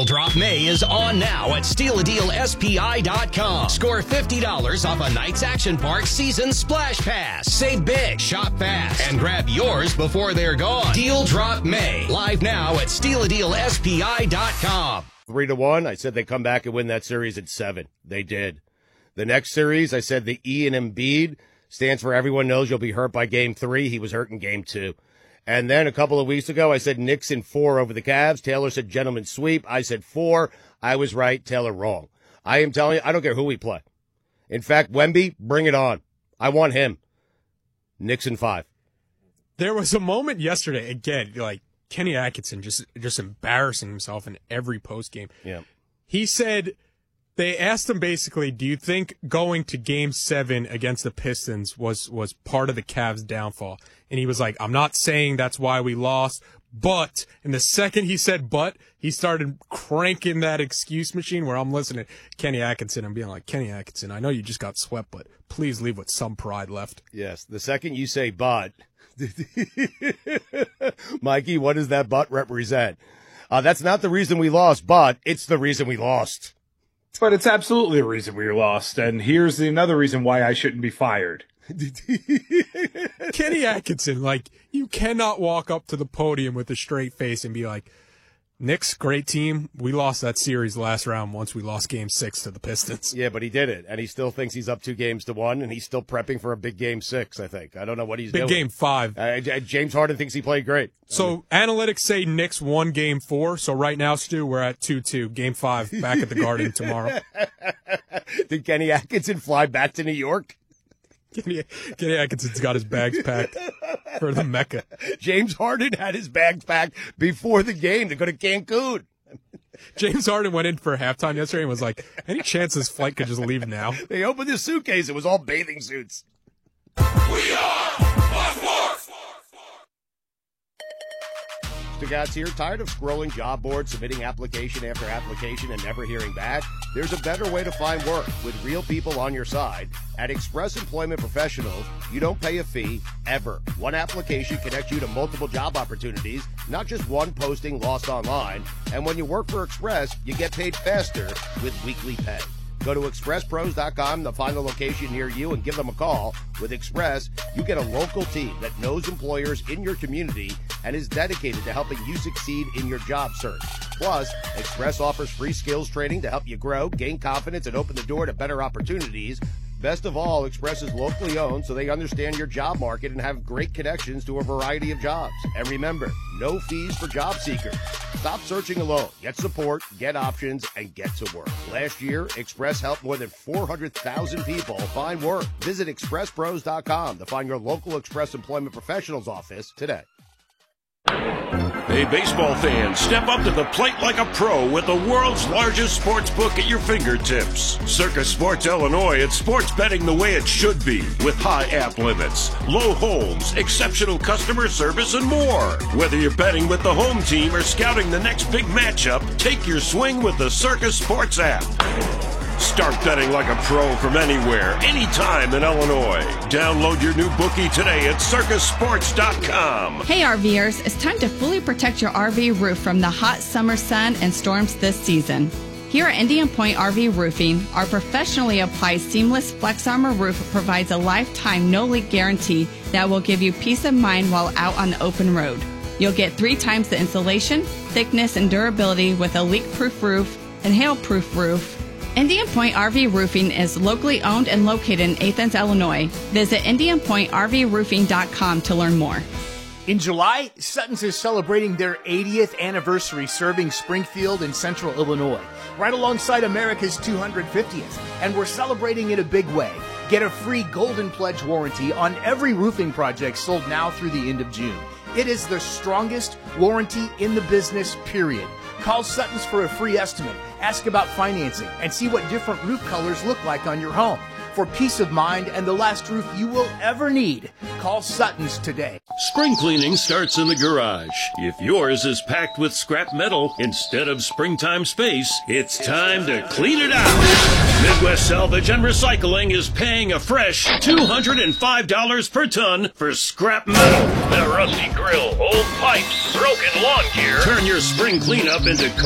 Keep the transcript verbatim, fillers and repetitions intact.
Deal Drop May is on now at steal a deal S P I dot com. Score fifty dollars off a Knights Action Park season splash pass. Save big, shop fast, and grab yours before they're gone. Deal Drop May, live now at steal a deal S P I dot com. Three to one. I said they come back and win that series at seven. They did. The next series, I said the E in Embiid stands for everyone knows you'll be hurt by game three. He was hurt in game two. And then a couple of weeks ago, I said Knicks in four over the Cavs. Taylor said gentleman sweep. I said four. I was right. Taylor wrong. I am telling you, I don't care who we play. In fact, Wemby, bring it on. I want him. Knicks in five. There was a moment yesterday, again, like Kenny Atkinson just just embarrassing himself in every postgame. Yeah. He said, they asked him basically, do you think going to game seven against the Pistons was, was part of the Cavs' downfall? And he was like, I'm not saying that's why we lost, but, and the second he said but, he started cranking that excuse machine where I'm listening to Kenny Atkinson and being like, Kenny Atkinson, I know you just got swept, but please leave with some pride left. Yes, the second you say but, Mikey, what does that but represent? Uh, that's not the reason we lost, but it's the reason we lost. But it's absolutely the reason we lost, and here's another reason why I shouldn't be fired. Kenny Atkinson, like, you cannot walk up to the podium with a straight face and be like, Knicks, great team. We lost that series last round once we lost game six to the Pistons. Yeah, but he did it, and he still thinks he's up two games to one, and he's still prepping for a big game six, I think. I don't know what he's big doing. Big game five. Uh, James Harden thinks he played great. So I mean, analytics say Knicks won game four, so right now, Stu, we're at two two. Game five, back at the Garden tomorrow. Did Kenny Atkinson fly back to New York? Kenny, Kenny Atkinson's got his bags packed for the Mecca. James Harden had his bags packed before the game to go to Cancun. James Harden went in for halftime yesterday and was like, any chance this flight could just leave now? They opened the suitcase. It was all bathing suits. We are Fox Sports. Stugotz here. Tired of scrolling job boards, submitting application after application, and never hearing back? There's a better way to find work with real people on your side. At Express Employment Professionals, you don't pay a fee, ever. One application connects you to multiple job opportunities, not just one posting lost online. And when you work for Express, you get paid faster with weekly pay. Go to express pros dot com to find a location near you and give them a call. With Express, you get a local team that knows employers in your community and is dedicated to helping you succeed in your job search. Plus, Express offers free skills training to help you grow, gain confidence, and open the door to better opportunities. Best of all, Express is locally owned, so they understand your job market and have great connections to a variety of jobs. And remember, no fees for job seekers. Stop searching alone. Get support, get options, and get to work. Last year, Express helped more than four hundred thousand people find work. Visit express pros dot com to find your local Express Employment Professionals office today. Hey, baseball fans, step up to the plate like a pro with the world's largest sports book at your fingertips. Circus Sports Illinois, it's sports betting the way it should be, with high app limits, low holds, exceptional customer service, and more. Whether you're betting with the home team or scouting the next big matchup, take your swing with the Circus Sports app. Start betting like a pro from anywhere, anytime in Illinois. Download your new bookie today at circus sports dot com. Hey RVers, it's time to fully protect your R V roof from the hot summer sun and storms this season. Here at Indian Point R V Roofing, our professionally applied seamless Flex Armor roof provides a lifetime no-leak guarantee that will give you peace of mind while out on the open road. You'll get three times the insulation, thickness, and durability with a leak-proof roof and hail-proof roof. Indian Point R V Roofing is locally owned and located in Athens, Illinois. Visit indian point r v roofing dot com to learn more. In July, Sutton's is celebrating their eightieth anniversary serving Springfield and Central Illinois, right alongside America's two hundred fiftieth, and we're celebrating in a big way. Get a free Golden Pledge warranty on every roofing project sold now through the end of June. It is the strongest warranty in the business, period. Call Sutton's for a free estimate, ask about financing, and see what different roof colors look like on your home. For peace of mind and the last roof you will ever need, call Sutton's today. Spring cleaning starts in the garage. If yours is packed with scrap metal instead of springtime space, it's time to clean it out. Midwest Salvage and Recycling is paying a fresh two hundred five dollars per ton for scrap metal. A rusty grill, old pipes, broken lawn gear. Turn your spring cleanup into